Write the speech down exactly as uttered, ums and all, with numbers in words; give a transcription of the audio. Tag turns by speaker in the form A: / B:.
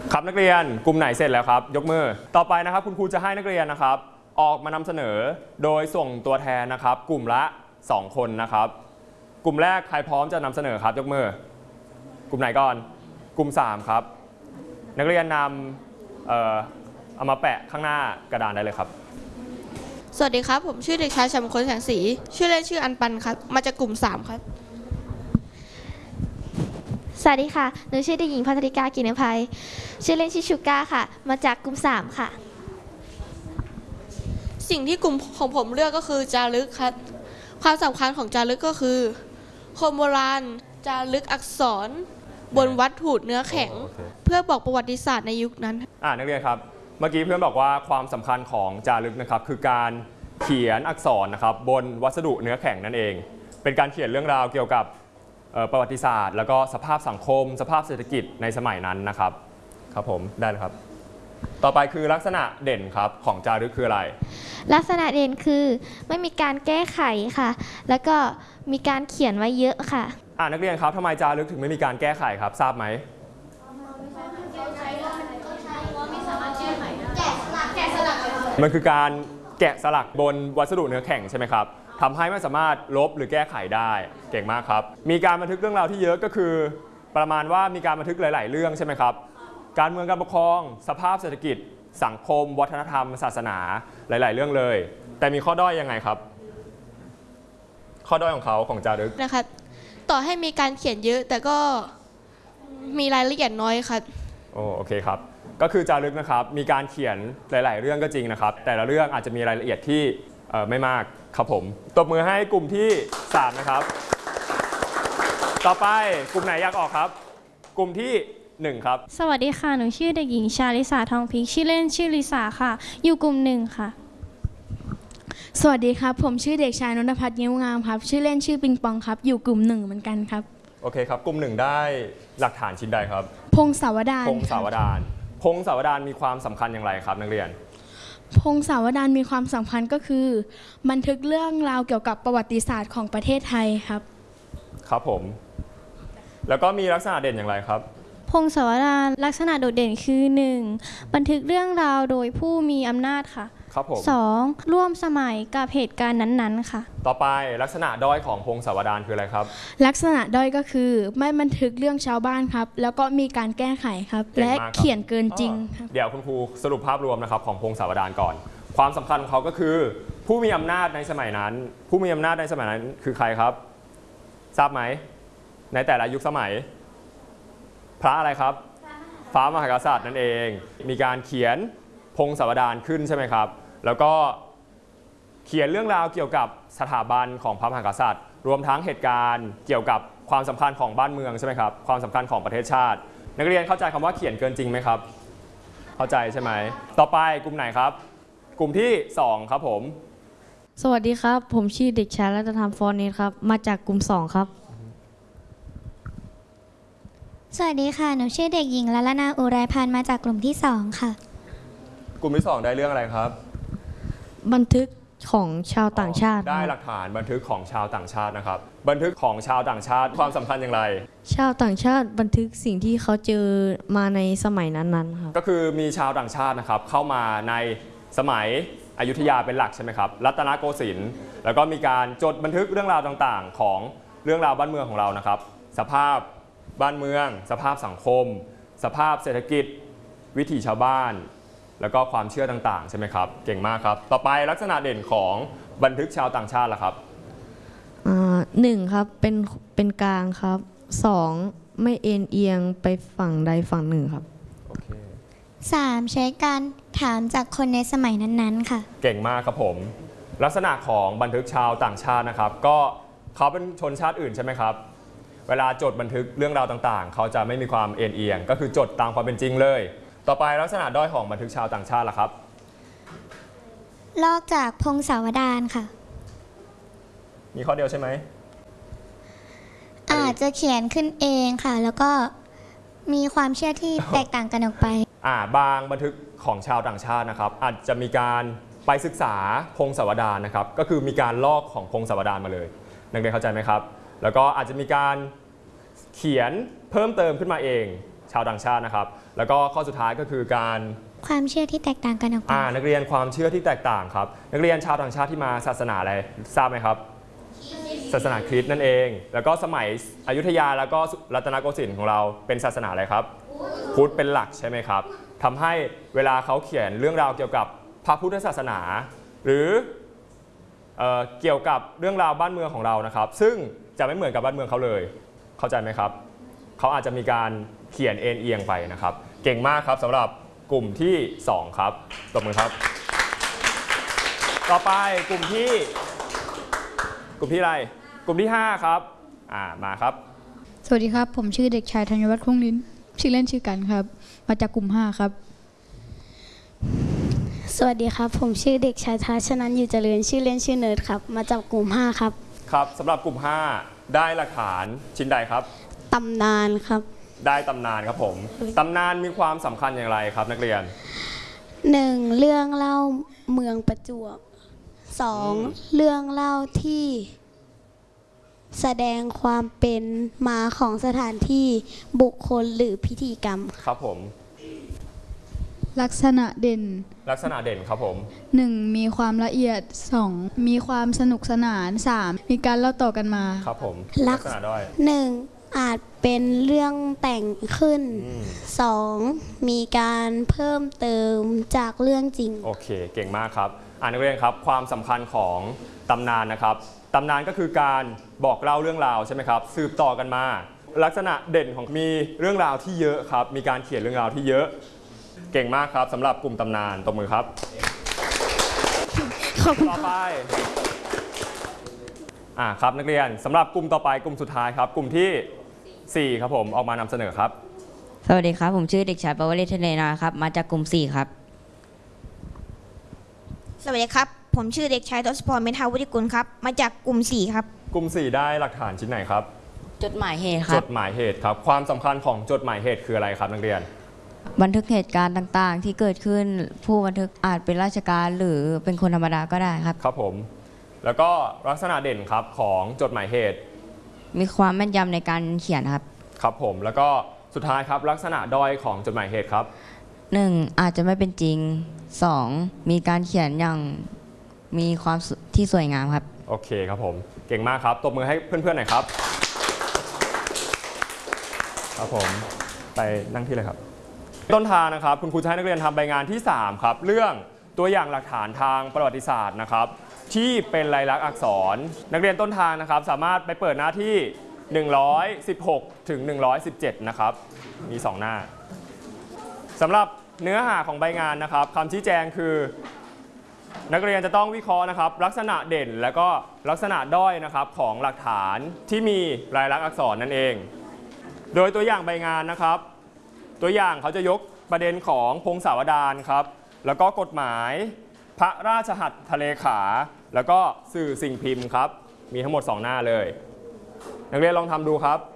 A: ครับนักเรียนกลุ่มไหนเสร็จแล้วครับยกมือต่อไปนะครับคุณครูจะให้นักเรียนนะครับออกมานำเสนอโดยส่งตัวแทนนะครับกลุ่มละสองคนนะครับกลุ่มแรกใครพร้อมจะนำเสนอครับยกมือกลุ่มไหนก่อนกลุ่มสามครับนักเรียนนำ เอ่อ เอามาแปะข้างหน้ากระดานได้เลยครับ
B: สวัสดีครับผมชื่อเด็กชายชัยมงคลแสงสีชื่อเล่นชื่ออันปันครับมาจากกลุ่มสามครับ
C: สวัสดีค่ะหนูชื่อเด็กหญิงพัทริกากินภัยชื่อเล่นชื่อชูก้าค่ะมาจากกลุ่มสามค่ะ
B: สิ่งที่กลุ่มของผมเลือกก็คือจารึกครับความสำคัญของจารึกก็คือคนโบราณจารึกอักษรบนวัตถุเนื้อแข็ง
A: okay.
B: เพื่อบอกประวัติศาสตร์ในยุคนั้น
A: อ่านักเรียนครับเมื่อกี้เพื่อนบอกว่าความสำคัญของจารึกนะครับคือการเขียนอักษรนะครับบนวัสดุเนื้อแข็งนั่นเองเป็นการเขียนเรื่องราวเกี่ยวกับประวัติศาสตร์แล้วก็สภาพสังคมสภาพเศรษฐกิจในสมัยนั้นนะครับครับผมได้เลยครับต่อไปคือลักษณะเด่นครับของจารึกคืออะไร
C: ลักษณะเด่นคือไม่มีการแก้ไขค่ะแล้วก็มีการเขียนไว้เยอะค่ะ
A: อ่านักเรียนครับทำไมจารึกถึงไม่มีการแก้ไขครับทราบไหมมันคือการแกะสลักบนวัสดุเนื้อแข็งใช่ไหมครับทำให้ไม่สามารถลบหรือแก้ไขได้เก่งมากครับมีการบันทึกเรื่องราวที่เยอะก็คือประมาณว่ามีการบันทึกหลายๆเรื่องใช่ไหมครับการเมืองการปกครองสภาพเศรษฐกิจสังคมวัฒนธรรมศาสนาหลายๆเรื่องเลยแต่มีข้อด้อยยังไงครับข้อด้อยของเขาของจารึก
B: นะครับต่อให้มีการเขียนเยอะแต่ก็มีรายละเอียดน้อยครับ
A: โอ้โอเคครับก็คือจารึกนะครับมีการเขียนหลายๆเรื่องก็จริงนะครับแต่ละเรื่องอาจจะมีรายละเอียดที่ไม่มากครับผมตบมือให้กลุ่มที่สามนะครับต่อไปกลุ่มไหนอยากออกครับกลุ่มที่หนึ่งครับ
D: สวัสดีค่ะหนูชื่อเด็กหญิงชาลิสาทองพิกชื่อเล่นชื่อลิสาค่ะอยู่กลุ่มหนึ่งค่ะ
E: สวัสดีครับผมชื่อเด็กชายนนทพัฒน์ยิ้มงามครับชื่อเล่นชื่อปิงปองครับอยู่กลุ่มหนึ่งเหมือนกันครับ
A: โอเคครับกลุ่มหนึ่งได้หลักฐานชิ้นใดครับ
E: พงศาวดาร
A: พงศาวดารพงศาวดารมีความสำคัญอย่างไรครับนักเรียน
E: พงศาวดารมีความสำคัญก็คือบันทึกเรื่องราวเกี่ยวกับประวัติศาสตร์ของประเทศไทยครับ
A: ครับผมแล้วก็มีลักษณะเด่นอย่างไรครับ
D: พงศาวดารลักษณะโดดเด่นคือ หนึ่ง บันทึกเรื่องราวโดยผู้มีอำนาจค่ะ
A: ครับผม
D: สอง ร่วมสมัยกับเหตุการณ์นั้นๆค่ะ
A: ต่อไปลักษณะด้อยของพงศาวดารคืออะไรครับ
E: ลักษณะด้อยก็คือไม่บันทึกเรื่องชาวบ้านครับแล้วก็มีการแก้ไขครับและเขียนเกินจริงครับ
A: เดี๋ยวคุณครูสรุปภาพรวมนะครับของพงศาวดารก่อนความสำคัญของเขาก็คือผู้มีอำนาจในสมัยนั้นผู้มีอำนาจในสมัยนั้นคือใครครับทราบไหมในแต่ละยุคสมัยพระอะไรครับพระมหากษัตริย์นั่นเองมีการเขียนพงศาวดารขึ้นใช่ไหมครับแล้วก็เขียนเรื่องราวเกี่ยวกับสถาบันของพระมหากษัตริย์รวมทั้งเหตุการณ์เกี่ยวกับความสำคัญของบ้านเมืองใช่ไหมครับความสำคัญของประเทศชาตินักเรียนเข้าใจคำว่าเขียนเกินจริงไหมครับเข้าใจใช่ไหมต่อไปกลุ่มไหนครับกลุ่มที่สองครับผม
F: สวัสดีครับผมชื่อเด็กชายรัตนธรรมฟอร์เนสครับมาจากกลุ่มสองครับ
C: สวัสดีค่ะหนูชื่อเด็กหญิงละละนาอุไรพันธ์มาจากกลุ่มที่สองค่ะ
A: กลุ่มที่สองได้เรื่องอะไรครับ
F: บันทึกของชาวต่างชาติ
A: ได้หลักฐานบันทึกของชาวต่างชาตินะครับบันทึกของชาวต่างชาติความสำคัญอย่างไร
F: ชาวต่างชาติบันทึกสิ่งที่เขาเจอมาในสมัยนั้นๆครับ
A: ก็คือมีชาวต่างชาตินะครับเข้ามาในสมัยอยุธยาเป็นหลักใช่ไหมครับรัตนโกสินทร์แล้วก็มีการจดบันทึกเรื่องราวต่างๆของเรื่องราวบ้านเมืองของเรานะครับสภาพบ้านเมืองสภาพสังคมสภาพเศรษฐกิจวิถีชาวบ้านแล้วก็ความเชื่อต่างๆใช่ไหมครับเก่งมากครับต่อไปลักษณะเด่นของบันทึกชาวต่างชาติล่ะครับ
F: หนึ่งครับเป็นเป็นกลางครับสองไม่เอ็นเอียงไปฝั่งใดฝั่งหนึ่งครับ
C: สามใช้การถามจากคนในสมัยนั้นๆค่ะ
A: เก่งมากครับผมลักษณะของบันทึกชาวต่างชาตินะครับก็เขาเป็นชนชาติอื่นใช่ไหมครับเวลาจดบันทึกเรื่องราวต่างๆเขาจะไม่มีความเอ็นเอียงก็คือจดตามความเป็นจริงเลยต่อไปลักษณะด้อยของบันทึกชาวต่างชาติล่ะครับ
C: ลอกจากพงศาวดารค่ะ
A: มีข้อเดียวใช่ไหม
C: อาจจะเขียนขึ้นเองค่ะแล้วก็มีความเชื่อที่แตกต่างกันออกไป
A: อ่าบางบันทึกของชาวต่างชาตินะครับอาจจะมีการไปศึกษาพงศาวดารนะครับก็คือมีการลอกของพงศาวดารมาเลยนักเรียนเข้าใจไหมครับแล้วก็อาจจะมีการเขียนเพิ่มเติมขึ้นมาเองชาวต่างชาตินะครับแล้วก็ข้อสุดท้ายก็คือการ
C: ความเชื่อที่แตกต่างกันออกไป
A: อ่านักเรียนความเชื่อที่แตกต่างครับนักเรียนชาวต่างชาติที่มาศาสนาอะไรทราบไหมครับศาสนาคริสต์นั่นเองแล้วก็สมัยอยุธยาแล้วก็รัตนโกสินทร์ของเราเป็นศาสนาอะไรครับพุทธเป็นหลักใช่ไหมครับทำให้เวลาเขาเขียนเรื่องราวเกี่ยวกับพระพุทธศาสนา หรือเอ่อเกี่ยวกับเรื่องราวบ้านเมืองของเรานะครับซึ่งจะไม่เหมือนกับบ้านเมืองเขาเลยเข้าใจไหมครับเขาอาจจะมีการเขียนเอ็นเอียงไปนะครับเก่งมากครับสำหรับกลุ่มที่สองครับตบมือครับต่อไปกลุ่มที่กลุ่มที่อะไรกลุ่มที่ห้าครับอ่ามาครับ
G: สวัสดีครับผมชื่อเด็กชายธัญวัฒน์คงลิ้นชื่อเล่นชื่อกันครับมาจากกลุ่มห้าครับ
H: สวัสดีครับผมชื่อเด็กชายทัชนันท์อยู่เจริญชื่อเล่นชื่อเนิร์ดครับมาจากกลุ่มห้าครับ
A: ครับสำหรับกลุ่มห้าได้หลักฐานชิ้นใดครับ
H: ตำนานครับ
A: ได้ตำนานครับผมตำนานมีความสำคัญอย่างไรครับนักเรียน
H: หนึ่งเรื่องเล่าเมืองประจวบสองเรื่องเล่าที่แสดงความเป็นมาของสถานที่บุคคลหรือพิธีกรรม
A: ครับผม
G: ลักษณะเด่น
A: ลักษณะเด่นครับผม
G: หนึ่ง มีความละเอียด สอง มีความสนุกสนาน สาม มีการเล่าต่อกันมา
A: ครับผม
H: ลักษณะด้อยหนึ่งอาจเป็นเรื่องแต่งขึ้นสองมีการเพิ่มเติมจากเรื่องจริง
A: โอเคเก่งมากครับอ่านนักเรียนครับความสำคัญของตำนานนะครับตำนานก็คือการบอกเล่าเรื่องราวใช่ไหมครับสืบต่อกันมาลักษณะเด่นของมีเรื่องราวที่เยอะครับมีการเขียนเรื่องราวที่เยอะเก่งมากครับสำหรับกลุ่มตำนานตบมือครับต่อไปอ่าครับนักเรียนสำหรับกลุ่มต่อไปกลุ่มสุดท้ายครับกลุ่มที่สี่ครับผมออกมานำเสนอครับ
I: สวัสดีครับผมชื่อเด็กชายปวเรศทะเลนาครับมาจากกลุ่มสี่ครับ
J: สวัสดีครับผมชื่อเด็กชายทศพรเมธาวุฒิกุลครับมาจากกลุ่มสี่ครับ
A: กลุ่มสี่ได้หลักฐานชิ้นไหนครับ
I: จดหมายเหตุครับ
A: จดหมายเหตุครับความสำคัญของจดหมายเหตุคืออะไรครับนักเรียน
I: บันทึกเหตุการณ์ต่างๆที่เกิดขึ้นผู้บันทึกอาจเป็นราชการหรือเป็นคนธรรมดาก็ได้ครับ
A: ครับผมแล้วก็ลักษณะเด่นครับของจดหมายเหตุ
I: มีความแม่นยำในการเขียนครับ
A: ครับผมแล้วก็สุดท้ายครับลักษณะด้อยของจดหมายเหตุครับ
I: หนึ่งอาจจะไม่เป็นจริงสองมีการเขียนอย่างมีความที่สวยงามครับ
A: โอเคครับผมเก่งมากครับตบมือให้เพื่อนๆหน่อยครับครับผมไปนั่งที่เลยครับต้นทางนะครับคุณครูจะให้นักเรียนทำใบงานที่สามครับเรื่องตัวอย่างหลักฐานทางประวัติศาสตร์นะครับที่เป็นลายลักษณ์อักษรนักเรียนต้นทางนะครับสามารถไปเปิดหน้าที่หนึ่งร้อยสิบหกถึงหนึ่งร้อยสิบเจ็ดนะครับมีสองหน้าสำหรับเนื้อหาของใบงานนะครับคำชี้แจงคือนักเรียนจะต้องวิเคราะห์นะครับลักษณะเด่นและก็ลักษณะด้อยนะครับของหลักฐานที่มีลายลักษณ์อักษรนั่นเองโดยตัวอย่างใบงานนะครับตัวอย่างเขาจะยกประเด็นของพงศาวดารครับแล้วก็กฎหมายพระราชหัตถเลขาแล้วก็สื่อสิ่งพิมพ์ครับมีทั้งหมดสองหน้าเลยนักเรียนลองทำดูครับ